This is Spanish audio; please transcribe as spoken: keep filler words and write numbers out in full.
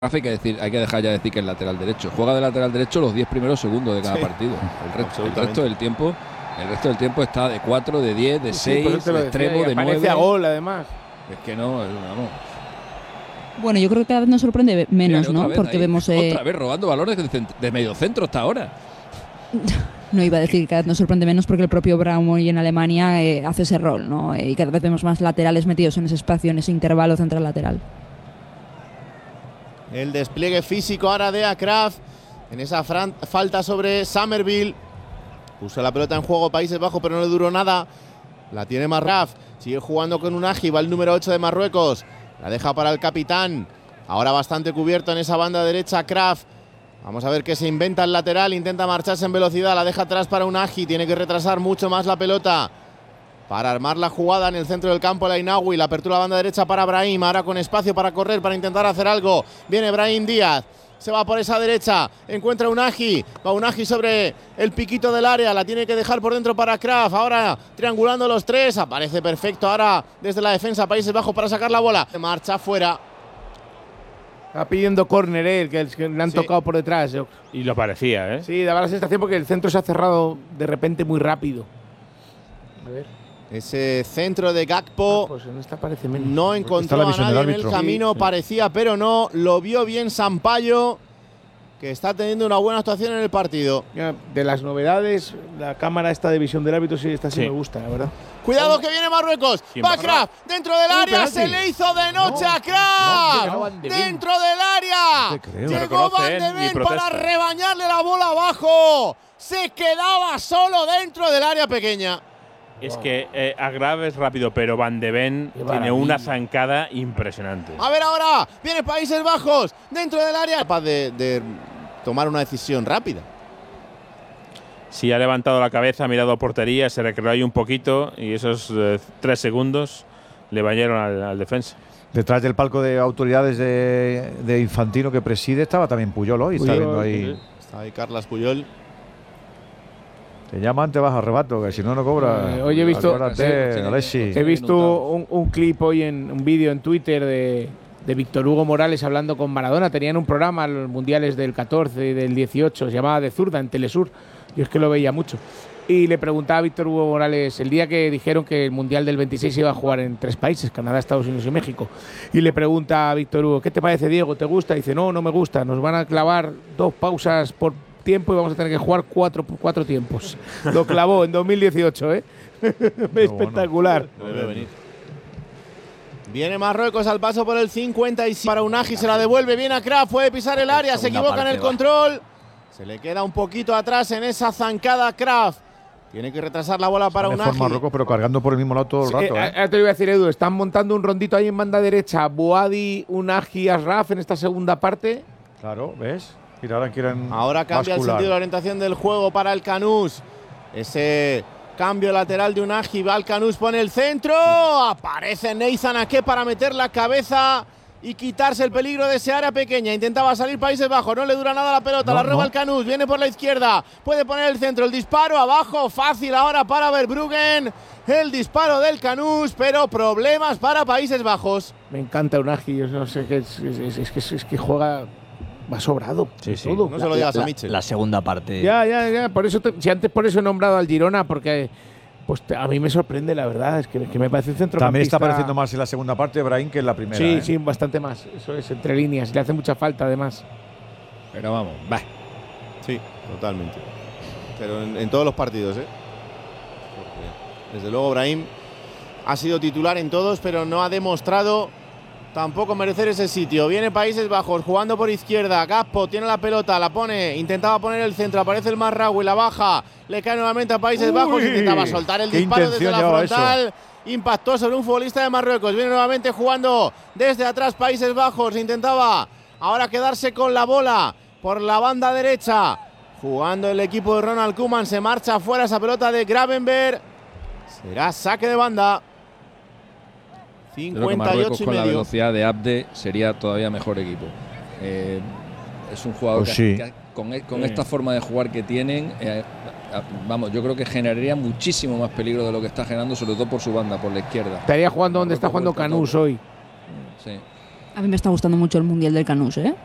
Hay que, decir, hay que dejar ya de decir que es lateral derecho. Juega de lateral derecho los diez primeros segundos de cada sí, partido. El resto, el resto del tiempo el resto del tiempo está de cuatro, de diez, de seis, sí, de extremo, de nueve. A gol, además. Es que no, es una no. Bueno, yo creo que cada vez nos sorprende menos, ¿no? Vez, Porque ahí, vemos eh... otra vez robando valores de, de medio centro hasta ahora. No iba a decir que cada vez nos sorprende menos porque el propio Brown en Alemania eh, hace ese rol, ¿no? Eh, y cada vez vemos más laterales metidos en ese espacio, en ese intervalo central-lateral. El despliegue físico ahora de Akraf en esa falta sobre Summerville. Puso la pelota en juego Países Bajos, pero no le duró nada. La tiene Marraf. Sigue jugando con un Agi. Va el número ocho de Marruecos. La deja para el capitán. Ahora bastante cubierto en esa banda derecha Akraf. Vamos a ver qué se inventa el lateral. Intenta marcharse en velocidad. La deja atrás para un Agi. Tiene que retrasar mucho más la pelota para armar la jugada en el centro del campo. La Inawi, la apertura a la banda derecha para Brahim, ahora con espacio para correr, para intentar hacer algo. Viene Brahim Díaz, se va por esa derecha, encuentra un Agi, va un Agi sobre el piquito del área, la tiene que dejar por dentro para Kraf, ahora triangulando los tres, aparece perfecto ahora desde la defensa Países Bajos para sacar la bola. Marcha fuera. Está pidiendo córner, eh, que le han sí. tocado por detrás. Yo. Y lo parecía, ¿eh? Sí, daba la sensación porque el centro se ha cerrado de repente muy rápido. A ver. Ese centro de Gakpo, ah, pues en esta parece menos. No encontró a nadie en el camino, sí, sí. parecía, pero no. Lo vio bien Sampaio, que está teniendo una buena actuación en el partido. Mira, de las novedades, la cámara esta de visión del árbitro, sí, esta sí, sí. me gusta, la verdad. Cuidado que viene Marruecos. Va Kraf dentro del área, se le hizo de noche no, a Kraf. No, no, dentro del área. Llegó Van de Ven para rebañarle la bola abajo. Se quedaba solo dentro del área pequeña. Es que eh, Akraf es rápido, pero Van de Ven tiene una zancada impresionante. A ver ahora, viene Países Bajos, dentro del área. Capaz de, de tomar una decisión rápida. Sí, ha levantado la cabeza, ha mirado a portería, se recreó ahí un poquito y esos eh, tres segundos le bañaron al, al defensa. Detrás del palco de autoridades de, de Infantino que preside estaba también Puyol hoy. Está viendo ahí. Está ahí Carles Puyol. Te llama antes bajo arrebato, que si no, no cobra. Eh, hoy he visto, Acuérdate, sí, he visto un, un clip hoy en un vídeo en Twitter de, de Víctor Hugo Morales hablando con Maradona. Tenían un programa, los mundiales del catorce y del dieciocho, se llamaba De Zurda en Telesur. Yo es que lo veía mucho. Y le preguntaba a Víctor Hugo Morales el día que dijeron que el mundial del veintiséis se iba a jugar en tres países, Canadá, Estados Unidos y México. Y le pregunta a Víctor Hugo, ¿qué te parece, Diego? ¿Te gusta? Y dice, no, no me gusta. Nos van a clavar dos pausas por tiempo y vamos a tener que jugar cuatro, cuatro tiempos. Lo clavó en dos mil dieciocho, ¿eh? Espectacular. No debe venir. Viene Marruecos al paso por el cincuenta y siete. Para Unagi se la devuelve. Viene Akraf, puede pisar el área, se equivoca en el control. Se le queda un poquito atrás en esa zancada Akraf. Tiene que retrasar la bola para Unagi. Marruecos, pero cargando por el mismo lado todo el rato. Sí, ¿eh? eh, te lo iba a decir, Edu. Están montando un rondito ahí en banda derecha. Boadi, Unagi, Asraf en esta segunda parte. Claro, ¿ves? Mira, ahora quieren Ahora cambia bascular. El sentido de la orientación del juego para el Canús. Ese cambio lateral de Unagi. Va el Canús, pone el centro. Aparece Neizan Ake para meter la cabeza y quitarse el peligro de ese área pequeña. Intentaba salir Países Bajos, no le dura nada la pelota, no, la roba no. el Canús, viene por la izquierda, puede poner el centro, el disparo abajo, fácil ahora para Verbruggen, el disparo del Canús, pero problemas para Países Bajos. Me encanta Unagi, yo no sé qué es, es, es, es, es, es que juega va sobrado. Sí, sí. Todo. No se lo digas a Mitchell. La segunda parte. Ya, ya, ya, por eso te, si antes por eso he nombrado al Girona, porque pues te, a mí me sorprende, la verdad, es que, que me parece un centrocampista. También está apareciendo más en la segunda parte de Brahim que en la primera. Sí, ¿eh? sí, bastante más. Eso es, entre líneas. Le hace mucha falta, además. Pero vamos, va. Sí, totalmente. Pero en, en todos los partidos, ¿eh? Porque, desde luego, Brahim ha sido titular en todos, pero no ha demostrado tampoco merecer ese sitio. Viene Países Bajos jugando por izquierda. Gakpo tiene la pelota, la pone, intentaba poner el centro, aparece el Marraoui, la baja, le cae nuevamente a Países Uy, Bajos, intentaba soltar el disparo desde la frontal. Eso. Impactó sobre un futbolista de Marruecos. Viene nuevamente jugando desde atrás Países Bajos. Intentaba ahora quedarse con la bola por la banda derecha. Jugando el equipo de Ronald Koeman. Se marcha fuera esa pelota de Gravenberg. Será saque de banda. cincuenta y ocho y con medio. La velocidad de Abde sería todavía mejor equipo. Eh, es un jugador pues que, sí. que con, con esta forma de jugar que tienen, eh, vamos, yo creo que generaría muchísimo más peligro de lo que está generando, sobre todo por su banda, por la izquierda. Estaría jugando donde está jugando Canús hoy. Sí. A mí me está gustando mucho el Mundial del Canús, ¿eh?